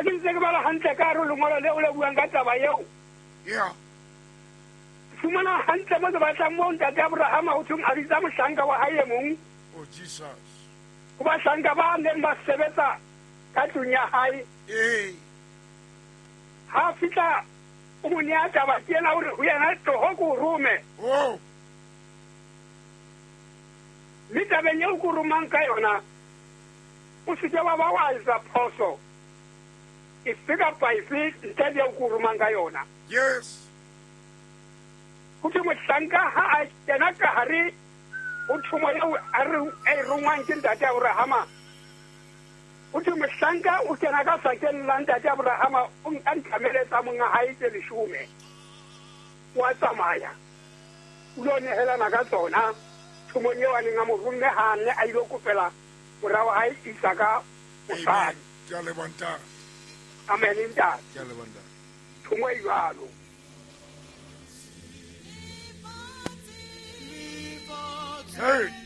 ke ntse ke bala hantle ka re lengolo le o le buang ka taba eo Yeah. fumana hantle mo ke batlang mo ntate Abrahama ho thung a bitsa mohlanka wa hae mong Oh, Jesus. ho bahlanka ba neng ba sebetsa ka tlung ya hae Hey. ha fihla o mo nea taba ke ena hore ho yena tloho ko rome Oh. le tabeng eo ko romang ka yona o se ke wa ba wa etsa phoso efe kapa efe ntle le eo ko romang ka yona Yes. ho thwe mohlanka ha a kena ka hare ho thomo eo e rongwang ke ntate Abrahama ho thwe mohlanka o kena ka sakeng la ntate Abrahama o nka ditlamele tsa monga hae tse 10 wa tsamaya o lo nehelana ka tsona thomong eo a neng a mo romme ha ne a ilo kopela morao hae Isaka mosadi Ke a lebanta. amen ntate Ke a lebanta. thomo e jwalo Hey.